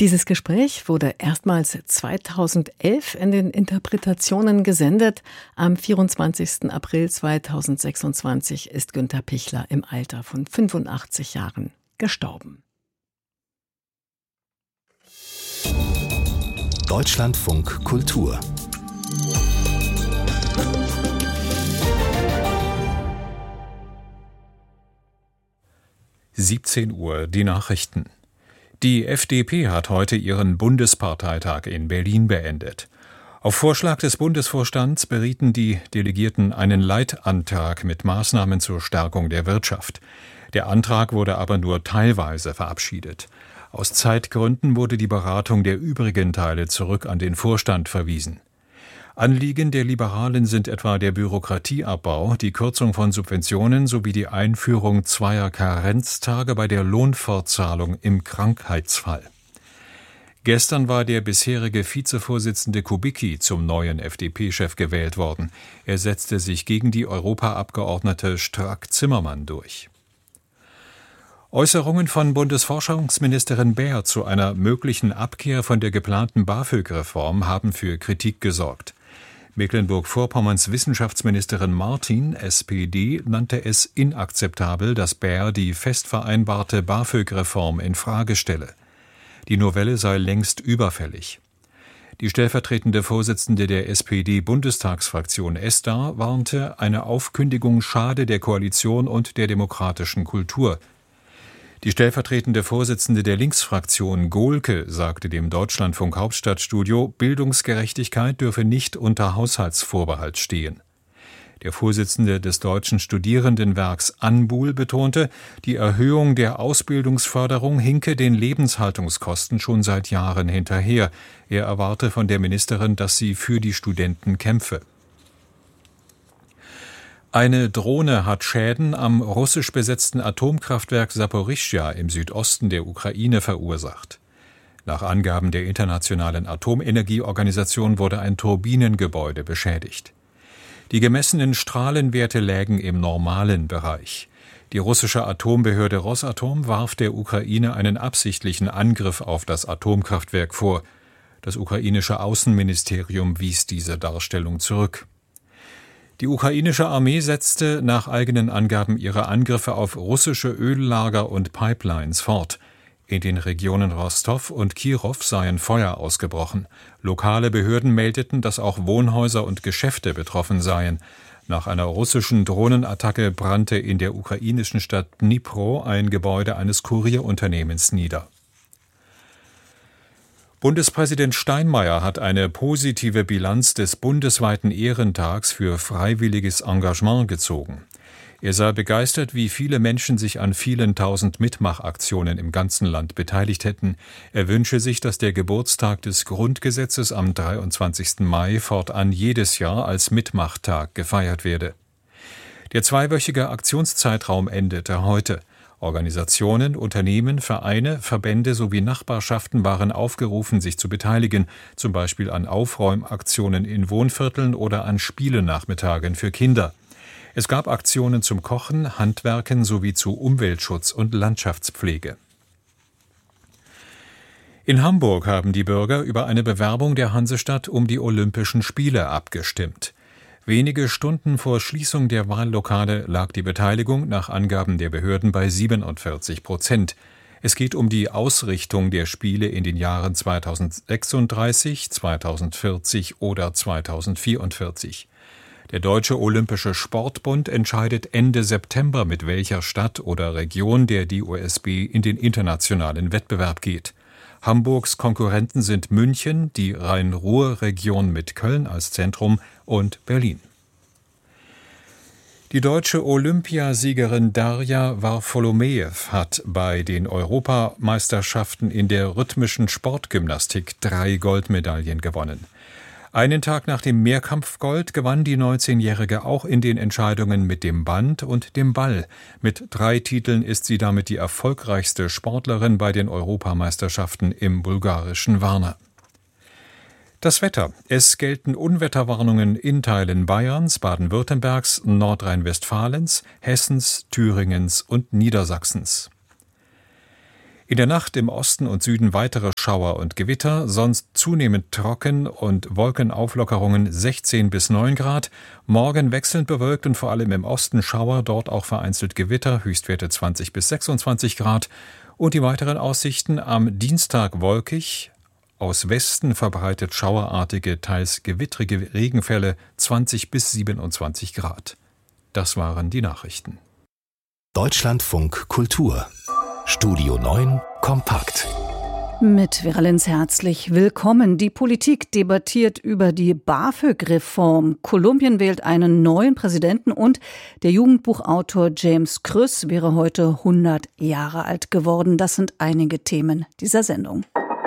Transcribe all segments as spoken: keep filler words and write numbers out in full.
Dieses Gespräch wurde erstmals zweitausendelf in den Interpretationen gesendet. Am vierundzwanzigsten April zweitausendsechsundzwanzig ist Günter Pichler im Alter von fünfundachtzig Jahren gestorben. Deutschlandfunk Kultur. siebzehn Uhr, die Nachrichten. Die F D P hat heute ihren Bundesparteitag in Berlin beendet. Auf Vorschlag des Bundesvorstands berieten die Delegierten einen Leitantrag mit Maßnahmen zur Stärkung der Wirtschaft. Der Antrag wurde aber nur teilweise verabschiedet. Aus Zeitgründen wurde die Beratung der übrigen Teile zurück an den Vorstand verwiesen. Anliegen der Liberalen sind etwa der Bürokratieabbau, die Kürzung von Subventionen sowie die Einführung zweier Karenztage bei der Lohnfortzahlung im Krankheitsfall. Gestern war der bisherige Vizevorsitzende Kubicki zum neuen F D P-Chef gewählt worden. Er setzte sich gegen die Europaabgeordnete Strack-Zimmermann durch. Äußerungen von Bundesforschungsministerin Baer zu einer möglichen Abkehr von der geplanten BAföG-Reform haben für Kritik gesorgt. Mecklenburg-Vorpommerns Wissenschaftsministerin Martin, S P D, nannte es inakzeptabel, dass Baer die fest vereinbarte BAföG-Reform in Frage stelle. Die Novelle sei längst überfällig. Die stellvertretende Vorsitzende der S P D-Bundestagsfraktion Esther warnte, eine Aufkündigung schade der Koalition und der demokratischen Kultur. Die stellvertretende Vorsitzende der Linksfraktion Gohlke sagte dem Deutschlandfunk Hauptstadtstudio, Bildungsgerechtigkeit dürfe nicht unter Haushaltsvorbehalt stehen. Der Vorsitzende des Deutschen Studierendenwerks Anbul betonte, die Erhöhung der Ausbildungsförderung hinke den Lebenshaltungskosten schon seit Jahren hinterher. Er erwarte von der Ministerin, dass sie für die Studenten kämpfe. Eine Drohne hat Schäden am russisch besetzten Atomkraftwerk Saporischschja im Südosten der Ukraine verursacht. Nach Angaben der Internationalen Atomenergieorganisation wurde ein Turbinengebäude beschädigt. Die gemessenen Strahlenwerte lägen im normalen Bereich. Die russische Atombehörde Rosatom warf der Ukraine einen absichtlichen Angriff auf das Atomkraftwerk vor. Das ukrainische Außenministerium wies diese Darstellung zurück. Die ukrainische Armee setzte nach eigenen Angaben ihre Angriffe auf russische Öllager und Pipelines fort. In den Regionen Rostow und Kirow seien Feuer ausgebrochen. Lokale Behörden meldeten, dass auch Wohnhäuser und Geschäfte betroffen seien. Nach einer russischen Drohnenattacke brannte in der ukrainischen Stadt Dnipro ein Gebäude eines Kurierunternehmens nieder. Bundespräsident Steinmeier hat eine positive Bilanz des bundesweiten Ehrentags für freiwilliges Engagement gezogen. Er sei begeistert, wie viele Menschen sich an vielen tausend Mitmachaktionen im ganzen Land beteiligt hätten. Er wünsche sich, dass der Geburtstag des Grundgesetzes am dreiundzwanzigsten Mai fortan jedes Jahr als Mitmachtag gefeiert werde. Der zweiwöchige Aktionszeitraum endete heute. Organisationen, Unternehmen, Vereine, Verbände sowie Nachbarschaften waren aufgerufen, sich zu beteiligen, zum Beispiel an Aufräumaktionen in Wohnvierteln oder an Spielenachmittagen für Kinder. Es gab Aktionen zum Kochen, Handwerken sowie zu Umweltschutz und Landschaftspflege. In Hamburg haben die Bürger über eine Bewerbung der Hansestadt um die Olympischen Spiele abgestimmt. Wenige Stunden vor Schließung der Wahllokale lag die Beteiligung nach Angaben der Behörden bei siebenundvierzig Prozent. Es geht um die Ausrichtung der Spiele in den Jahren zweitausendsechsunddreißig, zweitausendvierzig oder zweitausendvierundvierzig. Der Deutsche Olympische Sportbund entscheidet Ende September, mit welcher Stadt oder Region der D O S B in den internationalen Wettbewerb geht. Hamburgs Konkurrenten sind München, die Rhein-Ruhr-Region mit Köln als Zentrum und Berlin. Die deutsche Olympiasiegerin Darja Warfolomejew hat bei den Europameisterschaften in der rhythmischen Sportgymnastik drei Goldmedaillen gewonnen. Einen Tag nach dem Mehrkampfgold gewann die neunzehnjährige auch in den Entscheidungen mit dem Band und dem Ball. Mit drei Titeln ist sie damit die erfolgreichste Sportlerin bei den Europameisterschaften im bulgarischen Varna. Das Wetter. Es gelten Unwetterwarnungen in Teilen Bayerns, Baden-Württembergs, Nordrhein-Westfalens, Hessens, Thüringens und Niedersachsens. In der Nacht im Osten und Süden weitere Schauer und Gewitter, sonst zunehmend trocken und Wolkenauflockerungen sechzehn bis neun Grad. Morgen wechselnd bewölkt und vor allem im Osten Schauer, dort auch vereinzelt Gewitter, Höchstwerte zwanzig bis sechsundzwanzig Grad. Und die weiteren Aussichten: am Dienstag wolkig, aus Westen verbreitet schauerartige, teils gewittrige Regenfälle, zwanzig bis siebenundzwanzig Grad. Das waren die Nachrichten. Deutschlandfunk Kultur. Studio neun kompakt. Mit Vera Lenz herzlich willkommen. Die Politik debattiert über die BAföG-Reform. Kolumbien wählt einen neuen Präsidenten und der Jugendbuchautor James Krüss wäre heute hundert Jahre alt geworden. Das sind einige Themen dieser Sendung.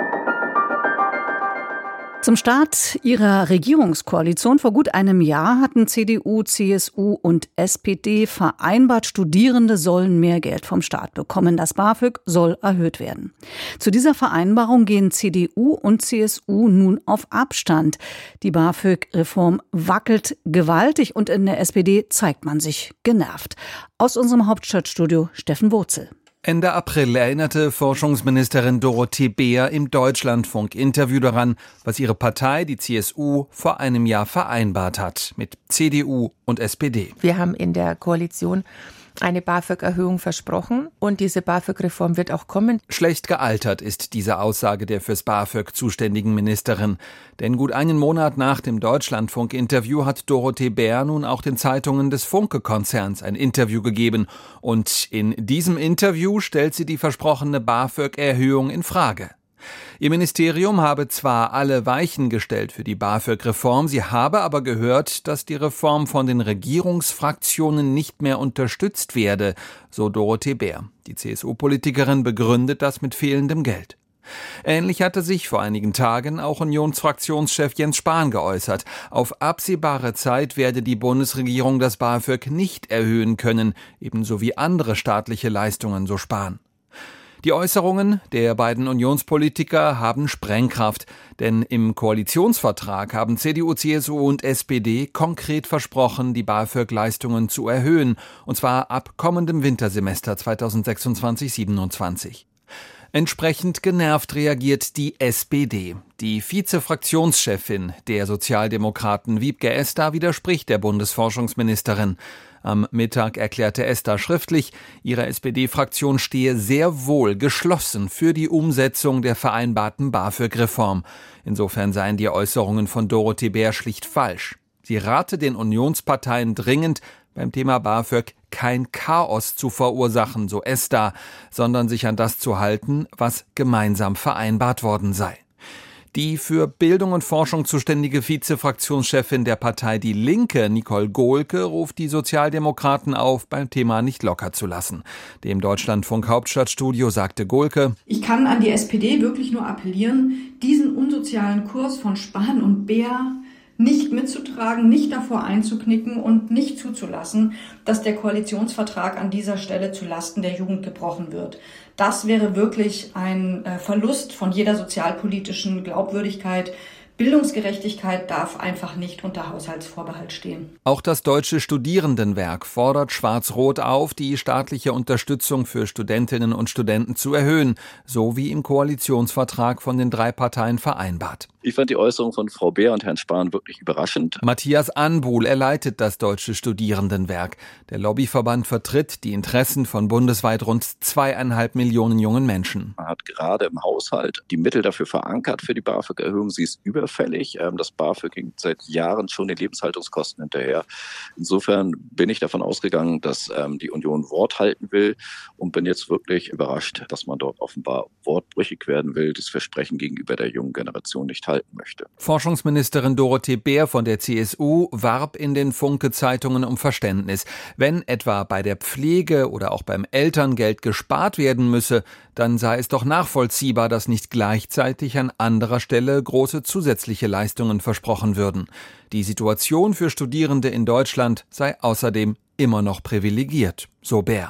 Zum Start ihrer Regierungskoalition vor gut einem Jahr hatten C D U, C S U und S P D vereinbart, Studierende sollen mehr Geld vom Staat bekommen. Das BAföG soll erhöht werden. Zu dieser Vereinbarung gehen C D U und C S U nun auf Abstand. Die BAföG-Reform wackelt gewaltig und in der S P D zeigt man sich genervt. Aus unserem Hauptstadtstudio Steffen Wurzel. Ende April erinnerte Forschungsministerin Dorothee Beer im Deutschlandfunk-Interview daran, was ihre Partei, die C S U, vor einem Jahr vereinbart hat mit C D U und S P D. Wir haben in der Koalition eine BAföG-Erhöhung versprochen und diese BAföG-Reform wird auch kommen. Schlecht gealtert ist diese Aussage der fürs BAföG zuständigen Ministerin. Denn gut einen Monat nach dem Deutschlandfunk-Interview hat Dorothee Bär nun auch den Zeitungen des Funke-Konzerns ein Interview gegeben. Und in diesem Interview stellt sie die versprochene BAföG-Erhöhung in Frage. Ihr Ministerium habe zwar alle Weichen gestellt für die BAföG-Reform, sie habe aber gehört, dass die Reform von den Regierungsfraktionen nicht mehr unterstützt werde, so Dorothee Bär. Die C S U-Politikerin begründet das mit fehlendem Geld. Ähnlich hatte sich vor einigen Tagen auch Unionsfraktionschef Jens Spahn geäußert. Auf absehbare Zeit werde die Bundesregierung das BAföG nicht erhöhen können, ebenso wie andere staatliche Leistungen, so Spahn. Die Äußerungen der beiden Unionspolitiker haben Sprengkraft, denn im Koalitionsvertrag haben C D U, C S U und S P D konkret versprochen, die BAföG-Leistungen zu erhöhen, und zwar ab kommendem Wintersemester zweitausendsechsundzwanzig siebenundzwanzig. Entsprechend genervt reagiert die S P D. Die Vize-Fraktionschefin der Sozialdemokraten Wiebke Esda widerspricht der Bundesforschungsministerin. Am Mittag erklärte Esda schriftlich, ihre S P D-Fraktion stehe sehr wohl geschlossen für die Umsetzung der vereinbarten BAföG-Reform. Insofern seien die Äußerungen von Dorothee Bär schlicht falsch. Sie rate den Unionsparteien dringend, beim Thema BAföG kein Chaos zu verursachen, so Esda, sondern sich an das zu halten, was gemeinsam vereinbart worden sei. Die für Bildung und Forschung zuständige Vize-Fraktionschefin der Partei Die Linke, Nicole Gohlke, ruft die Sozialdemokraten auf, beim Thema nicht locker zu lassen. Dem Deutschlandfunk Hauptstadtstudio sagte Gohlke: Ich kann an die S P D wirklich nur appellieren, diesen unsozialen Kurs von Spahn und Bär nicht mitzutragen, nicht davor einzuknicken und nicht zuzulassen, dass der Koalitionsvertrag an dieser Stelle zu Lasten der Jugend gebrochen wird. Das wäre wirklich ein Verlust von jeder sozialpolitischen Glaubwürdigkeit. Bildungsgerechtigkeit darf einfach nicht unter Haushaltsvorbehalt stehen. Auch das Deutsche Studierendenwerk fordert Schwarz-Rot auf, die staatliche Unterstützung für Studentinnen und Studenten zu erhöhen, so wie im Koalitionsvertrag von den drei Parteien vereinbart. Ich fand die Äußerung von Frau Beer und Herrn Spahn wirklich überraschend. Matthias Anbuhl, er leitet das Deutsche Studierendenwerk. Der Lobbyverband vertritt die Interessen von bundesweit rund zweieinhalb Millionen jungen Menschen. Man hat gerade im Haushalt die Mittel dafür verankert für die BAföG-Erhöhung. Sie ist überfällig. Das BAföG hinkt seit Jahren schon den Lebenshaltungskosten hinterher. Insofern bin ich davon ausgegangen, dass die Union Wort halten will und bin jetzt wirklich überrascht, dass man dort offenbar wortbrüchig werden will, das Versprechen gegenüber der jungen Generation nicht halten möchte. Forschungsministerin Dorothee Bär von der C S U warb in den Funke-Zeitungen um Verständnis. Wenn etwa bei der Pflege oder auch beim Elterngeld gespart werden müsse, dann sei es doch nachvollziehbar, dass nicht gleichzeitig an anderer Stelle große zusätzliche Leistungen versprochen würden. Die Situation für Studierende in Deutschland sei außerdem immer noch privilegiert, so Bär.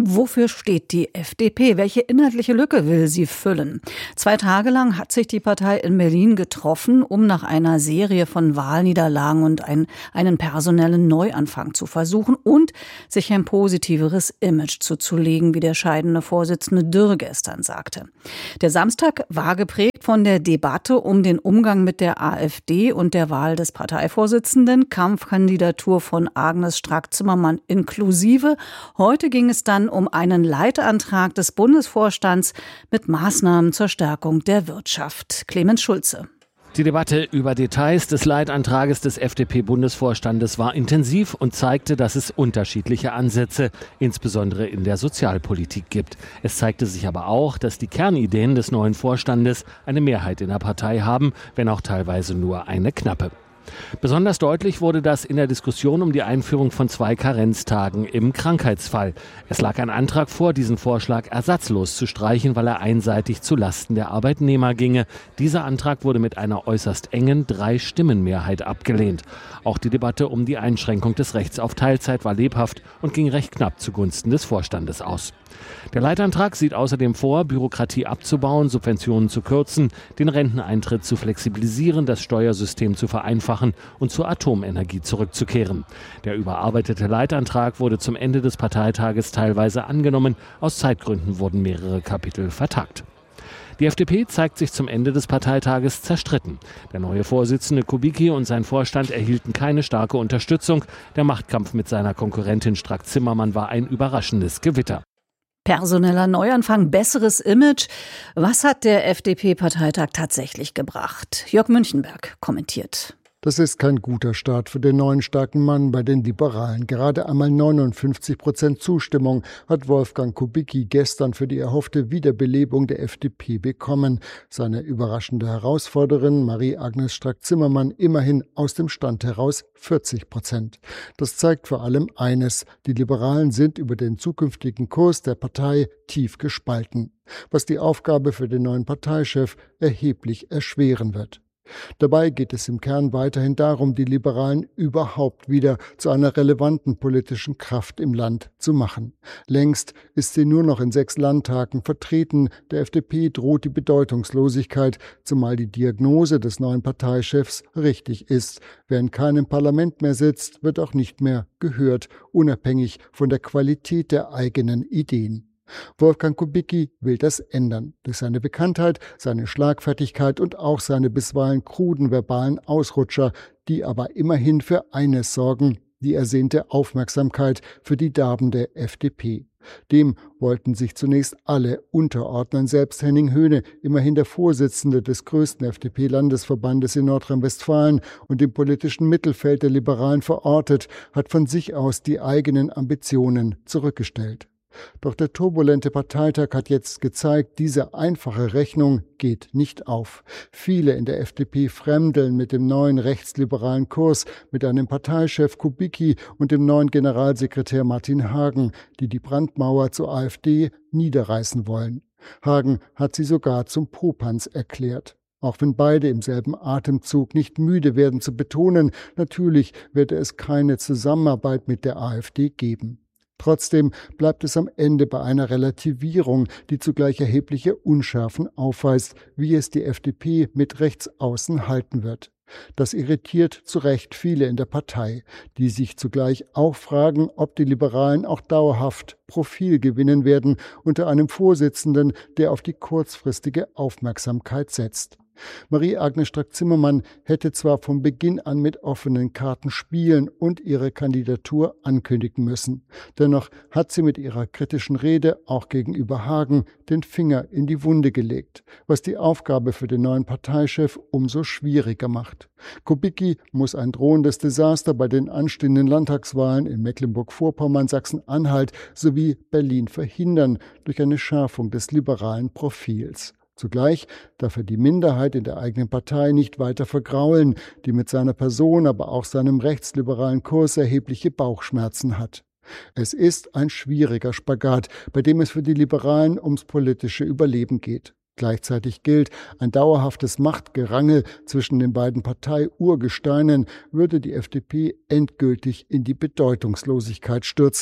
Wofür steht die F D P? Welche inhaltliche Lücke will sie füllen? Zwei Tage lang hat sich die Partei in Berlin getroffen, um nach einer Serie von Wahlniederlagen und ein, einen personellen Neuanfang zu versuchen und sich ein positiveres Image zuzulegen, wie der scheidende Vorsitzende Dürr gestern sagte. Der Samstag war geprägt von der Debatte um den Umgang mit der AfD und der Wahl des Parteivorsitzenden, Kampfkandidatur von Agnes Strack-Zimmermann inklusive. Heute ging es dann um einen Leitantrag des Bundesvorstands mit Maßnahmen zur Stärkung der Wirtschaft. Clemens Schulze. Die Debatte über Details des Leitantrages des F D P-Bundesvorstandes war intensiv und zeigte, dass es unterschiedliche Ansätze, insbesondere in der Sozialpolitik, gibt. Es zeigte sich aber auch, dass die Kernideen des neuen Vorstandes eine Mehrheit in der Partei haben, wenn auch teilweise nur eine knappe. Besonders deutlich wurde das in der Diskussion um die Einführung von zwei Karenztagen im Krankheitsfall. Es lag ein Antrag vor, diesen Vorschlag ersatzlos zu streichen, weil er einseitig zu Lasten der Arbeitnehmer ginge. Dieser Antrag wurde mit einer äußerst engen Drei-Stimmen-Mehrheit abgelehnt. Auch die Debatte um die Einschränkung des Rechts auf Teilzeit war lebhaft und ging recht knapp zugunsten des Vorstandes aus. Der Leitantrag sieht außerdem vor, Bürokratie abzubauen, Subventionen zu kürzen, den Renteneintritt zu flexibilisieren, das Steuersystem zu vereinfachen und zur Atomenergie zurückzukehren. Der überarbeitete Leitantrag wurde zum Ende des Parteitages teilweise angenommen. Aus Zeitgründen wurden mehrere Kapitel vertagt. Die F D P zeigt sich zum Ende des Parteitages zerstritten. Der neue Vorsitzende Kubicki und sein Vorstand erhielten keine starke Unterstützung. Der Machtkampf mit seiner Konkurrentin Strack-Zimmermann war ein überraschendes Gewitter. Personeller Neuanfang, besseres Image. Was hat der F D P-Parteitag tatsächlich gebracht? Jörg Münchenberg kommentiert. Das ist kein guter Start für den neuen starken Mann bei den Liberalen. Gerade einmal neunundfünfzig Prozent Zustimmung hat Wolfgang Kubicki gestern für die erhoffte Wiederbelebung der F D P bekommen. Seine überraschende Herausforderin Marie-Agnes Strack-Zimmermann immerhin aus dem Stand heraus vierzig Prozent. Das zeigt vor allem eines: Die Liberalen sind über den zukünftigen Kurs der Partei tief gespalten, was die Aufgabe für den neuen Parteichef erheblich erschweren wird. Dabei geht es im Kern weiterhin darum, die Liberalen überhaupt wieder zu einer relevanten politischen Kraft im Land zu machen. Längst ist sie nur noch in sechs Landtagen vertreten. Der F D P droht die Bedeutungslosigkeit, zumal die Diagnose des neuen Parteichefs richtig ist. Wer in keinem Parlament mehr sitzt, wird auch nicht mehr gehört, unabhängig von der Qualität der eigenen Ideen. Wolfgang Kubicki will das ändern. Durch seine Bekanntheit, seine Schlagfertigkeit und auch seine bisweilen kruden verbalen Ausrutscher, die aber immerhin für eines sorgen: die ersehnte Aufmerksamkeit für die Darben der F D P. Dem wollten sich zunächst alle unterordnen. Selbst Henning Höhne, immerhin der Vorsitzende des größten F D P-Landesverbandes in Nordrhein-Westfalen und im politischen Mittelfeld der Liberalen verortet, hat von sich aus die eigenen Ambitionen zurückgestellt. Doch der turbulente Parteitag hat jetzt gezeigt, diese einfache Rechnung geht nicht auf. Viele in der F D P fremdeln mit dem neuen rechtsliberalen Kurs, mit einem Parteichef Kubicki und dem neuen Generalsekretär Martin Hagen, die die Brandmauer zur AfD niederreißen wollen. Hagen hat sie sogar zum Popanz erklärt. Auch wenn beide im selben Atemzug nicht müde werden zu betonen, natürlich werde es keine Zusammenarbeit mit der AfD geben. Trotzdem bleibt es am Ende bei einer Relativierung, die zugleich erhebliche Unschärfen aufweist, wie es die F D P mit Rechtsaußen halten wird. Das irritiert zu Recht viele in der Partei, die sich zugleich auch fragen, ob die Liberalen auch dauerhaft Profil gewinnen werden unter einem Vorsitzenden, der auf die kurzfristige Aufmerksamkeit setzt. Marie-Agnes Strack-Zimmermann hätte zwar von Beginn an mit offenen Karten spielen und ihre Kandidatur ankündigen müssen. Dennoch hat sie mit ihrer kritischen Rede auch gegenüber Hagen den Finger in die Wunde gelegt, was die Aufgabe für den neuen Parteichef umso schwieriger macht. Kubicki muss ein drohendes Desaster bei den anstehenden Landtagswahlen in Mecklenburg-Vorpommern, Sachsen-Anhalt sowie Berlin verhindern durch eine Schärfung des liberalen Profils. Zugleich darf er die Minderheit in der eigenen Partei nicht weiter vergraulen, die mit seiner Person, aber auch seinem rechtsliberalen Kurs erhebliche Bauchschmerzen hat. Es ist ein schwieriger Spagat, bei dem es für die Liberalen ums politische Überleben geht. Gleichzeitig gilt, ein dauerhaftes Machtgerangel zwischen den beiden Partei-Urgesteinen würde die F D P endgültig in die Bedeutungslosigkeit stürzen.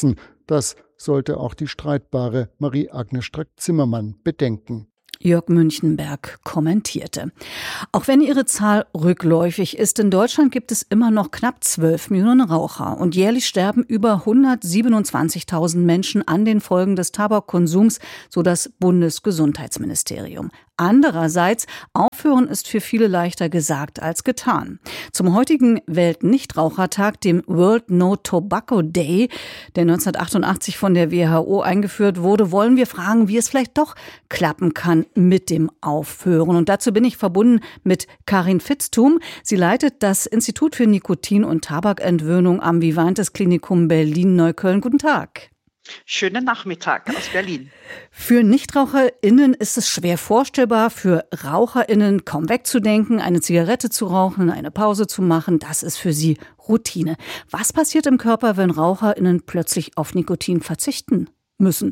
Das sollte auch die streitbare Marie-Agnes Strack-Zimmermann bedenken. Jörg Münchenberg kommentierte. Auch wenn ihre Zahl rückläufig ist, in Deutschland gibt es immer noch knapp zwölf Millionen Raucher und jährlich sterben über hundertsiebenundzwanzigtausend Menschen an den Folgen des Tabakkonsums, so das Bundesgesundheitsministerium. Andererseits, aufhören ist für viele leichter gesagt als getan. Zum heutigen Weltnichtrauchertag, dem World No Tobacco Day, der neunzehnhundertachtundachtzig von der W H O eingeführt wurde, wollen wir fragen, wie es vielleicht doch klappen kann mit dem Aufhören. Und dazu bin ich verbunden mit Karin Vitzthum. Sie leitet das Institut für Nikotin- und Tabakentwöhnung am Vivantes Klinikum Berlin-Neukölln. Guten Tag. Schönen Nachmittag aus Berlin. Für NichtraucherInnen ist es schwer vorstellbar, für RaucherInnen kaum wegzudenken, eine Zigarette zu rauchen, eine Pause zu machen, das ist für sie Routine. Was passiert im Körper, wenn RaucherInnen plötzlich auf Nikotin verzichten müssen?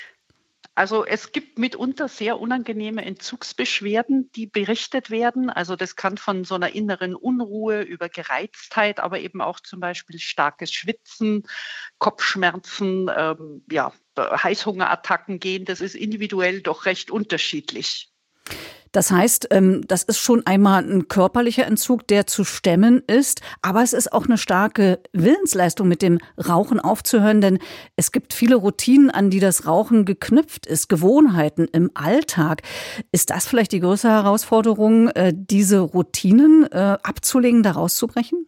Also es gibt mitunter sehr unangenehme Entzugsbeschwerden, die berichtet werden. Also das kann von so einer inneren Unruhe über Gereiztheit, aber eben auch zum Beispiel starkes Schwitzen, Kopfschmerzen, ähm, ja, Heißhungerattacken gehen. Das ist individuell doch recht unterschiedlich. Das heißt, das ist schon einmal ein körperlicher Entzug, der zu stemmen ist, aber es ist auch eine starke Willensleistung, mit dem Rauchen aufzuhören, denn es gibt viele Routinen, an die das Rauchen geknüpft ist, Gewohnheiten im Alltag. Ist das vielleicht die größte Herausforderung, diese Routinen abzulegen, da rauszubrechen?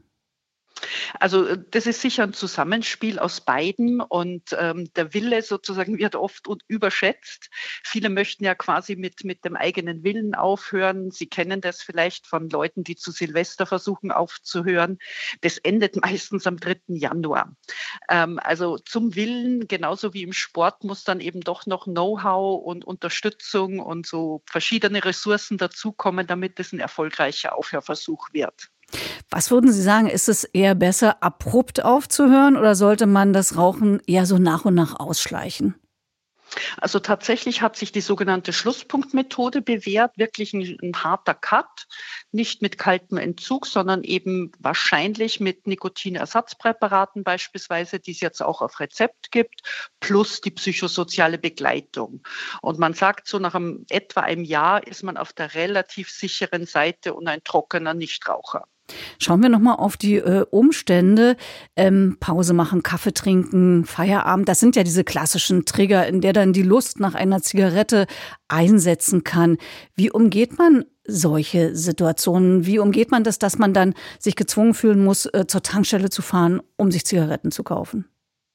Also das ist sicher ein Zusammenspiel aus beiden und ähm, der Wille sozusagen wird oft überschätzt. Viele möchten ja quasi mit, mit dem eigenen Willen aufhören. Sie kennen das vielleicht von Leuten, die zu Silvester versuchen aufzuhören. Das endet meistens am dritten Januar. Ähm, also zum Willen, genauso wie im Sport, muss dann eben doch noch Know-how und Unterstützung und so verschiedene Ressourcen dazukommen, damit es ein erfolgreicher Aufhörversuch wird. Was würden Sie sagen, ist es eher besser, abrupt aufzuhören oder sollte man das Rauchen eher so nach und nach ausschleichen? Also tatsächlich hat sich die sogenannte Schlusspunktmethode bewährt, wirklich ein, ein harter Cut, nicht mit kaltem Entzug, sondern eben wahrscheinlich mit Nikotinersatzpräparaten beispielsweise, die es jetzt auch auf Rezept gibt, plus die psychosoziale Begleitung. Und man sagt, so nach einem, etwa einem Jahr ist man auf der relativ sicheren Seite und ein trockener Nichtraucher. Schauen wir nochmal auf die äh, Umstände. Ähm, Pause machen, Kaffee trinken, Feierabend. Das sind ja diese klassischen Trigger, in der dann die Lust nach einer Zigarette einsetzen kann. Wie umgeht man solche Situationen? Wie umgeht man das, dass man dann sich gezwungen fühlen muss, äh, zur Tankstelle zu fahren, um sich Zigaretten zu kaufen?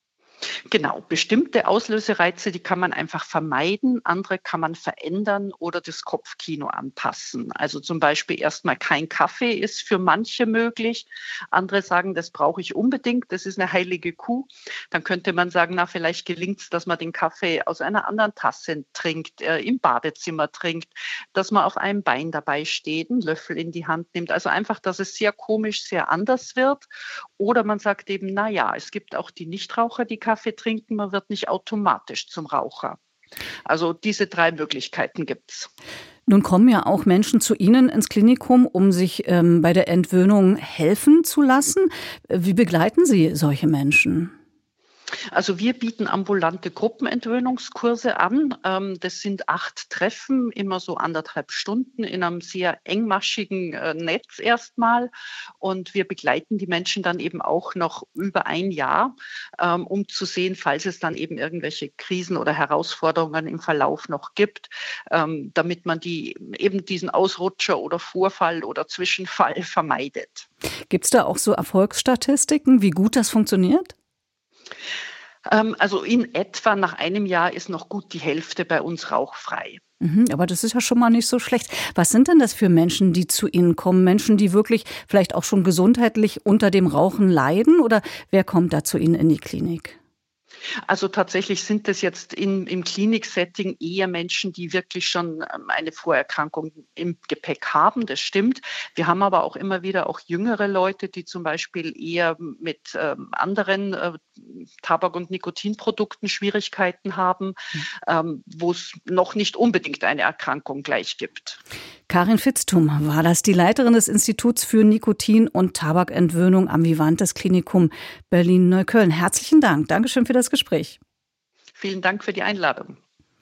Genau, bestimmte Auslösereize, die kann man einfach vermeiden, andere kann man verändern oder das Kopfkino anpassen. Also zum Beispiel erstmal kein Kaffee ist für manche möglich. Andere sagen, das brauche ich unbedingt, das ist eine heilige Kuh. Dann könnte man sagen, na vielleicht gelingt es, dass man den Kaffee aus einer anderen Tasse trinkt, äh, im Badezimmer trinkt, dass man auf einem Bein dabei steht, einen Löffel in die Hand nimmt. Also einfach, dass es sehr komisch, sehr anders wird. Oder man sagt eben, na ja, es gibt auch die Nichtraucher, die Kaffee trinken, man wird nicht automatisch zum Raucher. Also diese drei Möglichkeiten gibt's. Nun kommen ja auch Menschen zu Ihnen ins Klinikum, um sich ähm, bei der Entwöhnung helfen zu lassen. Wie begleiten Sie solche Menschen? Also wir bieten ambulante Gruppenentwöhnungskurse an. Das sind acht Treffen, immer so anderthalb Stunden in einem sehr engmaschigen Netz erstmal. Und wir begleiten die Menschen dann eben auch noch über ein Jahr, um zu sehen, falls es dann eben irgendwelche Krisen oder Herausforderungen im Verlauf noch gibt, damit man die eben diesen Ausrutscher oder Vorfall oder Zwischenfall vermeidet. Gibt es da auch so Erfolgsstatistiken, wie gut das funktioniert? Also in etwa nach einem Jahr ist noch gut die Hälfte bei uns rauchfrei. Mhm, aber das ist ja schon mal nicht so schlecht. Was sind denn das für Menschen, die zu Ihnen kommen? Menschen, die wirklich vielleicht auch schon gesundheitlich unter dem Rauchen leiden? Oder wer kommt da zu Ihnen in die Klinik? Also tatsächlich sind es jetzt in, im Kliniksetting eher Menschen, die wirklich schon eine Vorerkrankung im Gepäck haben, das stimmt. Wir haben aber auch immer wieder auch jüngere Leute, die zum Beispiel eher mit ähm, anderen äh, Tabak- und Nikotinprodukten Schwierigkeiten haben, ähm, wo es noch nicht unbedingt eine Erkrankung gleich gibt. Karin Fitztum war das, die Leiterin des Instituts für Nikotin- und Tabakentwöhnung am Vivantes Klinikum Berlin-Neukölln. Herzlichen Dank. Dankeschön für das Gespräch. Vielen Dank für die Einladung.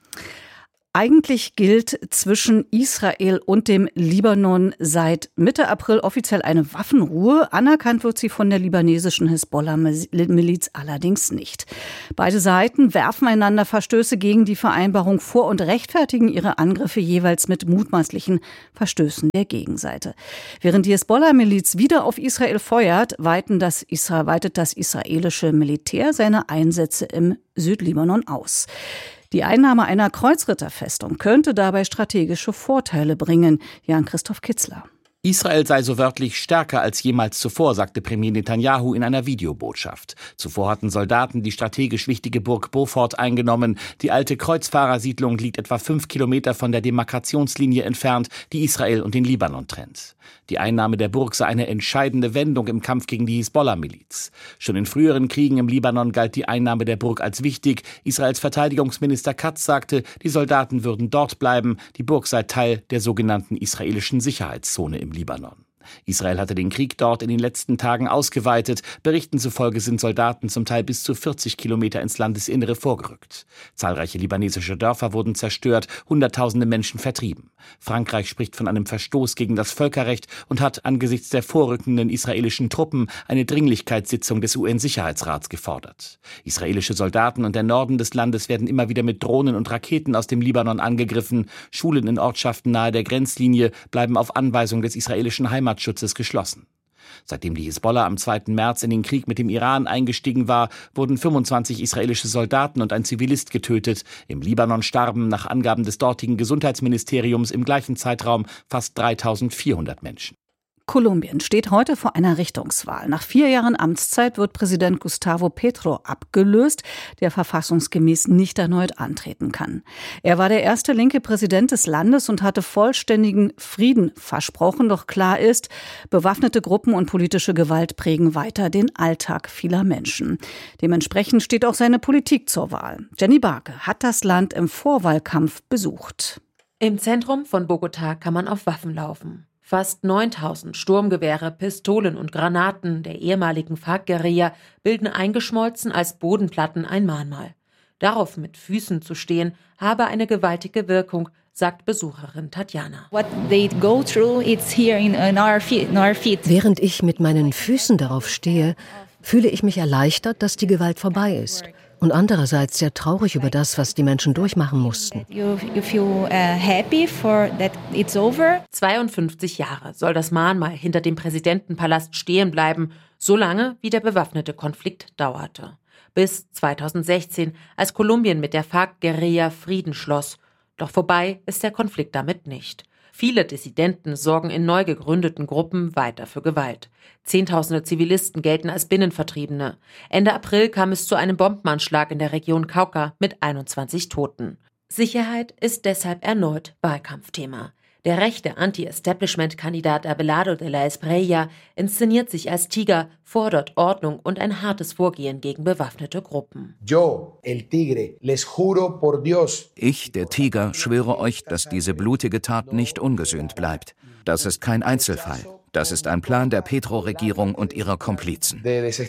Eigentlich gilt zwischen Israel und dem Libanon seit Mitte April offiziell eine Waffenruhe. Anerkannt wird sie von der libanesischen Hisbollah-Miliz allerdings nicht. Beide Seiten werfen einander Verstöße gegen die Vereinbarung vor und rechtfertigen ihre Angriffe jeweils mit mutmaßlichen Verstößen der Gegenseite. Während die Hisbollah-Miliz wieder auf Israel feuert, weiten das Isra- weitet das israelische Militär seine Einsätze im Südlibanon aus. Die Einnahme einer Kreuzritterfestung könnte dabei strategische Vorteile bringen. Jan-Christoph Kitzler. Israel sei so wörtlich stärker als jemals zuvor, sagte Premier Netanyahu in einer Videobotschaft. Zuvor hatten Soldaten die strategisch wichtige Burg Beaufort eingenommen. Die alte Kreuzfahrersiedlung liegt etwa fünf Kilometer von der Demarkationslinie entfernt, die Israel und den Libanon trennt. Die Einnahme der Burg sei eine entscheidende Wendung im Kampf gegen die Hisbollah-Miliz. Schon in früheren Kriegen im Libanon galt die Einnahme der Burg als wichtig. Israels Verteidigungsminister Katz sagte, die Soldaten würden dort bleiben. Die Burg sei Teil der sogenannten israelischen Sicherheitszone im Libanon. Israel hatte den Krieg dort in den letzten Tagen ausgeweitet. Berichten zufolge sind Soldaten zum Teil bis zu vierzig Kilometer ins Landesinnere vorgerückt. Zahlreiche libanesische Dörfer wurden zerstört, Hunderttausende Menschen vertrieben. Frankreich spricht von einem Verstoß gegen das Völkerrecht und hat angesichts der vorrückenden israelischen Truppen eine Dringlichkeitssitzung des U N-Sicherheitsrats gefordert. Israelische Soldaten und der Norden des Landes werden immer wieder mit Drohnen und Raketen aus dem Libanon angegriffen. Schulen in Ortschaften nahe der Grenzlinie bleiben auf Anweisung des israelischen Heimatschutzes geschlossen. Seitdem die Hisbollah am zweiten März in den Krieg mit dem Iran eingestiegen war, wurden fünfundzwanzig israelische Soldaten und ein Zivilist getötet. Im Libanon starben nach Angaben des dortigen Gesundheitsministeriums im gleichen Zeitraum fast dreitausendvierhundert Menschen. Kolumbien steht heute vor einer Richtungswahl. Nach vier Jahren Amtszeit wird Präsident Gustavo Petro abgelöst, der verfassungsgemäß nicht erneut antreten kann. Er war der erste linke Präsident des Landes und hatte vollständigen Frieden versprochen. Doch klar ist, bewaffnete Gruppen und politische Gewalt prägen weiter den Alltag vieler Menschen. Dementsprechend steht auch seine Politik zur Wahl. Jenny Barke hat das Land im Vorwahlkampf besucht. Im Zentrum von Bogotá kann man auf Waffen laufen. Fast neuntausend Sturmgewehre, Pistolen und Granaten der ehemaligen FARC-Guerilla bilden eingeschmolzen als Bodenplatten ein Mahnmal. Darauf mit Füßen zu stehen, habe eine gewaltige Wirkung, sagt Besucherin Tatjana. Während ich mit meinen Füßen darauf stehe, fühle ich mich erleichtert, dass die Gewalt vorbei ist. Und andererseits sehr traurig über das, was die Menschen durchmachen mussten. zweiundfünfzig Jahre soll das Mahnmal hinter dem Präsidentenpalast stehen bleiben, so lange wie der bewaffnete Konflikt dauerte. Bis zweitausendsechzehn, als Kolumbien mit der FARC-Guerilla Frieden schloss. Doch vorbei ist der Konflikt damit nicht. Viele Dissidenten sorgen in neu gegründeten Gruppen weiter für Gewalt. Zehntausende Zivilisten gelten als Binnenvertriebene. Ende April kam es zu einem Bombenanschlag in der Region Cauca mit einundzwanzig Toten. Sicherheit ist deshalb erneut Wahlkampfthema. Der rechte Anti-Establishment-Kandidat Abelardo de la Espriella inszeniert sich als Tiger, fordert Ordnung und ein hartes Vorgehen gegen bewaffnete Gruppen. Ich, der Tiger, schwöre euch, dass diese blutige Tat nicht ungesühnt bleibt. Das ist kein Einzelfall. Das ist ein Plan der Petro-Regierung und ihrer Komplizen.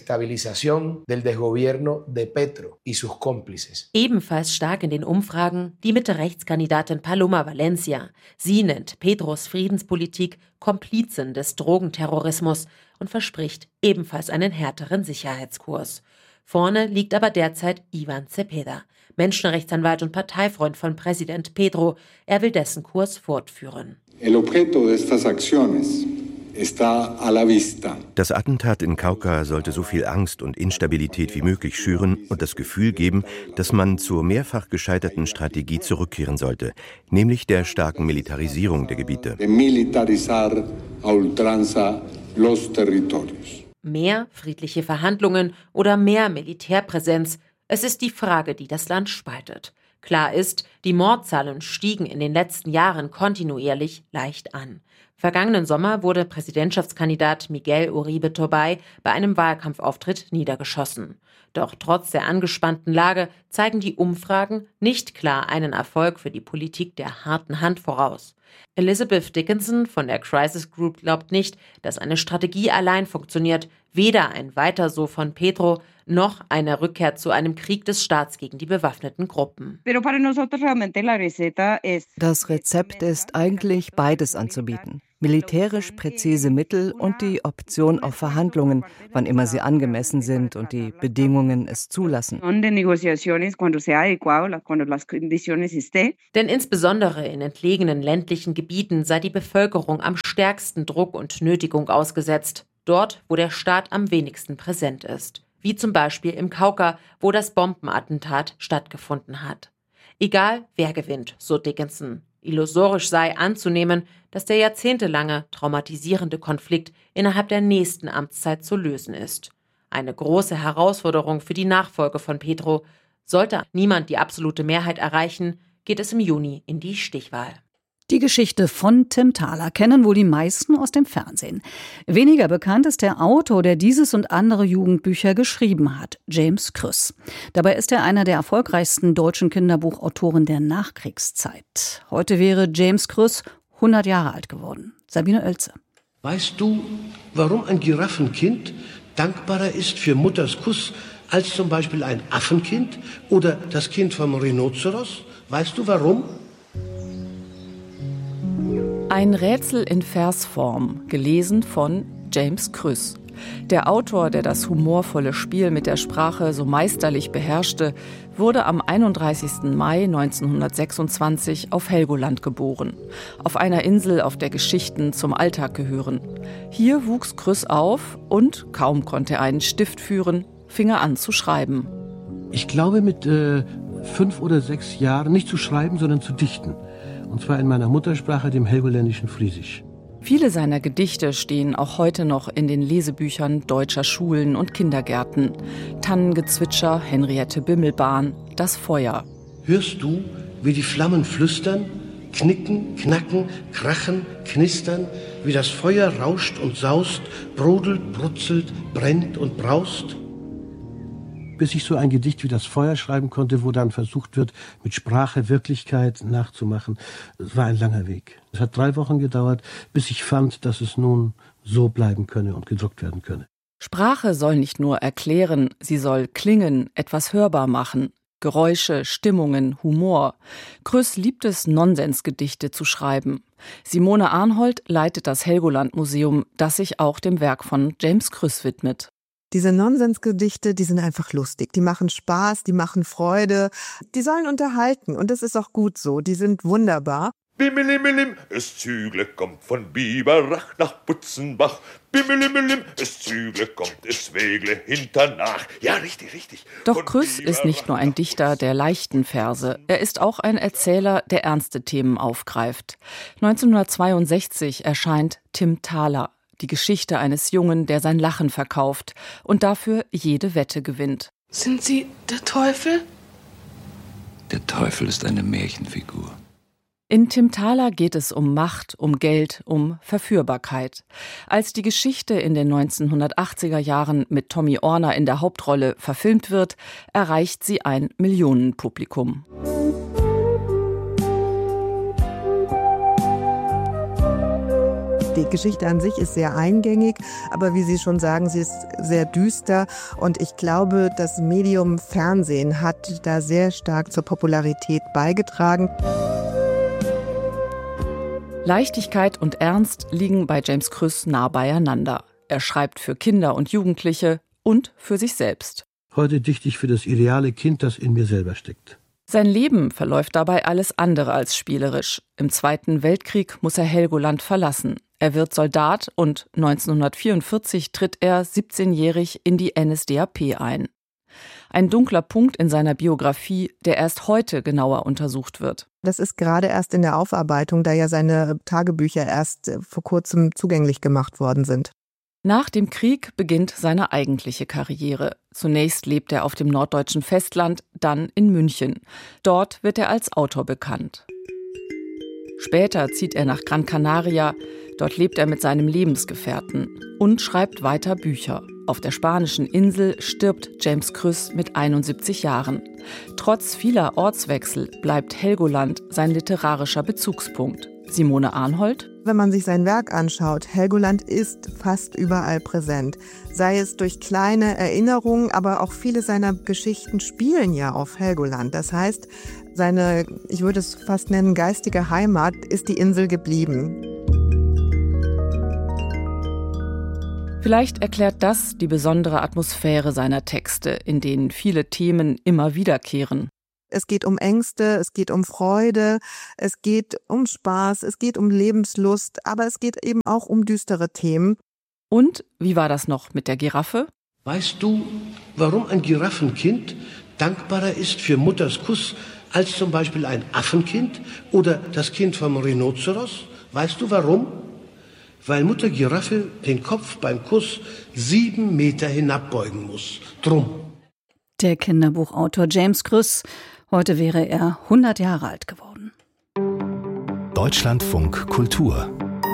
Ebenfalls stark in den Umfragen die Mitte-Rechts-Kandidatin Paloma Valencia. Sie nennt Petros Friedenspolitik Komplizin des Drogenterrorismus und verspricht ebenfalls einen härteren Sicherheitskurs. Vorne liegt aber derzeit Ivan Cepeda, Menschenrechtsanwalt und Parteifreund von Präsident Petro. Er will dessen Kurs fortführen. El objeto de estas acciones está a la vista. Das Attentat in Cauca sollte so viel Angst und Instabilität wie möglich schüren und das Gefühl geben, dass man zur mehrfach gescheiterten Strategie zurückkehren sollte, nämlich der starken Militarisierung der Gebiete. De militarizar a ultranza los territorios. Mehr friedliche Verhandlungen oder mehr Militärpräsenz? Es ist die Frage, die das Land spaltet. Klar ist, die Mordzahlen stiegen in den letzten Jahren kontinuierlich leicht an. Vergangenen Sommer wurde Präsidentschaftskandidat Miguel Uribe Turbay bei einem Wahlkampfauftritt niedergeschossen. Doch trotz der angespannten Lage zeigen die Umfragen nicht klar einen Erfolg für die Politik der harten Hand voraus. Elizabeth Dickinson von der Crisis Group glaubt nicht, dass eine Strategie allein funktioniert, weder ein Weiter so von Petro noch eine Rückkehr zu einem Krieg des Staats gegen die bewaffneten Gruppen. Das Rezept ist eigentlich, beides anzubieten. Militärisch präzise Mittel und die Option auf Verhandlungen, wann immer sie angemessen sind und die Bedingungen es zulassen. Denn insbesondere in entlegenen ländlichen Gebieten sei die Bevölkerung am stärksten Druck und Nötigung ausgesetzt, dort, wo der Staat am wenigsten präsent ist. Wie zum Beispiel im Cauca, wo das Bombenattentat stattgefunden hat. Egal, wer gewinnt, so Dickinson. Illusorisch sei anzunehmen, dass der jahrzehntelange traumatisierende Konflikt innerhalb der nächsten Amtszeit zu lösen ist. Eine große Herausforderung für die Nachfolge von Petro. Sollte niemand die absolute Mehrheit erreichen, geht es im Juni in die Stichwahl. Die Geschichte von Tim Thaler kennen wohl die meisten aus dem Fernsehen. Weniger bekannt ist der Autor, der dieses und andere Jugendbücher geschrieben hat, James Krüss. Dabei ist er einer der erfolgreichsten deutschen Kinderbuchautoren der Nachkriegszeit. Heute wäre James Krüss hundert Jahre alt geworden. Sabine Oelze. Weißt du, warum ein Giraffenkind dankbarer ist für Mutters Kuss als zum Beispiel ein Affenkind oder das Kind vom Rhinoceros? Weißt du warum? Ein Rätsel in Versform, gelesen von James Krüss. Der Autor, der das humorvolle Spiel mit der Sprache so meisterlich beherrschte, wurde am einunddreißigsten Mai neunzehnhundertsechsundzwanzig auf Helgoland geboren. Auf einer Insel, auf der Geschichten zum Alltag gehören. Hier wuchs Krüss auf und, kaum konnte er einen Stift führen, fing er an zu schreiben. Ich glaube mit äh, fünf oder sechs Jahren nicht zu schreiben, sondern zu dichten. Und zwar in meiner Muttersprache, dem helgoländischen Friesisch. Viele seiner Gedichte stehen auch heute noch in den Lesebüchern deutscher Schulen und Kindergärten. Tannengezwitscher, Henriette Bimmelbahn, Das Feuer. Hörst du, wie die Flammen flüstern, knicken, knacken, krachen, knistern, wie das Feuer rauscht und saust, brodelt, brutzelt, brennt und braust? Bis ich so ein Gedicht wie Das Feuer schreiben konnte, wo dann versucht wird, mit Sprache Wirklichkeit nachzumachen. Es war ein langer Weg. Es hat drei Wochen gedauert, bis ich fand, dass es nun so bleiben könne und gedruckt werden könne. Sprache soll nicht nur erklären, sie soll klingen, etwas hörbar machen. Geräusche, Stimmungen, Humor. Krüss liebt es, Nonsensgedichte zu schreiben. Simone Arnhold leitet das Helgoland-Museum, das sich auch dem Werk von James Krüss widmet. Diese Nonsensgedichte, die sind einfach lustig. Die machen Spaß, die machen Freude. Die sollen unterhalten und das ist auch gut so. Die sind wunderbar. Bimmelimmelim, es Zügle kommt von Biberach nach Butzenbach. Bimmelimmelim, es Zügle kommt, es Wegle hinternach. Ja, richtig, richtig. Doch Krüss ist nicht nur ein Dichter der leichten Verse. Er ist auch ein Erzähler, der ernste Themen aufgreift. neunzehnhundertzweiundsechzig erscheint Tim Thaler. Die Geschichte eines Jungen, der sein Lachen verkauft und dafür jede Wette gewinnt. Sind Sie der Teufel? Der Teufel ist eine Märchenfigur. In Tim Thaler geht es um Macht, um Geld, um Verführbarkeit. Als die Geschichte in den neunzehnhundertachtziger Jahren mit Tommy Orner in der Hauptrolle verfilmt wird, erreicht sie ein Millionenpublikum. Die Geschichte an sich ist sehr eingängig, aber wie Sie schon sagen, sie ist sehr düster. Und ich glaube, das Medium Fernsehen hat da sehr stark zur Popularität beigetragen. Leichtigkeit und Ernst liegen bei James Krüss nah beieinander. Er schreibt für Kinder und Jugendliche und für sich selbst. Heute dichte ich für das ideale Kind, das in mir selber steckt. Sein Leben verläuft dabei alles andere als spielerisch. Im Zweiten Weltkrieg muss er Helgoland verlassen. Er wird Soldat und neunzehnhundertvierundvierzig tritt er siebzehnjährig in die N S D A P ein. Ein dunkler Punkt in seiner Biografie, der erst heute genauer untersucht wird. Das ist gerade erst in der Aufarbeitung, da ja seine Tagebücher erst vor kurzem zugänglich gemacht worden sind. Nach dem Krieg beginnt seine eigentliche Karriere. Zunächst lebt er auf dem norddeutschen Festland, dann in München. Dort wird er als Autor bekannt. Später zieht er nach Gran Canaria. Dort lebt er mit seinem Lebensgefährten und schreibt weiter Bücher. Auf der spanischen Insel stirbt James Krüss mit einundsiebzig Jahren. Trotz vieler Ortswechsel bleibt Helgoland sein literarischer Bezugspunkt. Simone Arnhold. Wenn man sich sein Werk anschaut, Helgoland ist fast überall präsent. Sei es durch kleine Erinnerungen, aber auch viele seiner Geschichten spielen ja auf Helgoland. Das heißt, seine, ich würde es fast nennen, geistige Heimat ist die Insel geblieben. Vielleicht erklärt das die besondere Atmosphäre seiner Texte, in denen viele Themen immer wiederkehren. Es geht um Ängste, es geht um Freude, es geht um Spaß, es geht um Lebenslust, aber es geht eben auch um düstere Themen. Und wie war das noch mit der Giraffe? Weißt du, warum ein Giraffenkind dankbarer ist für Mutters Kuss als zum Beispiel ein Affenkind oder das Kind vom Rhinoceros? Weißt du warum? Weil Mutter Giraffe den Kopf beim Kuss sieben Meter hinabbeugen muss. Drum. Der Kinderbuchautor James Krüss. Heute wäre er hundert Jahre alt geworden. Deutschlandfunk Kultur.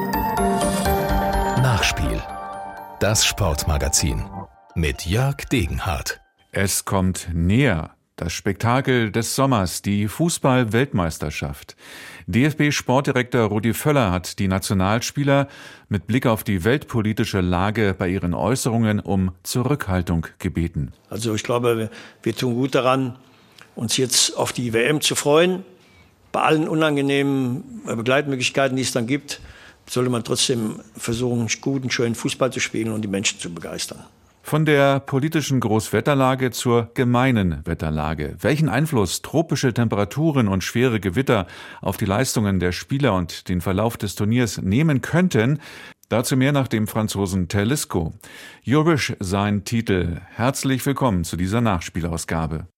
Nachspiel. Das Sportmagazin. Mit Jörg Degenhardt. Es kommt näher. Das Spektakel des Sommers, die Fußball-Weltmeisterschaft. D F B-Sportdirektor Rudi Völler hat die Nationalspieler mit Blick auf die weltpolitische Lage bei ihren Äußerungen um Zurückhaltung gebeten. Also ich glaube, wir, wir tun gut daran, uns jetzt auf die W M zu freuen. Bei allen unangenehmen Begleitmöglichkeiten, die es dann gibt, sollte man trotzdem versuchen, guten, schönen Fußball zu spielen und die Menschen zu begeistern. Von der politischen Großwetterlage zur gemeinen Wetterlage. Welchen Einfluss tropische Temperaturen und schwere Gewitter auf die Leistungen der Spieler und den Verlauf des Turniers nehmen könnten, dazu mehr nach dem Franzosen Talisco. Jurbisch sein Titel. Herzlich willkommen zu dieser Nachspielausgabe.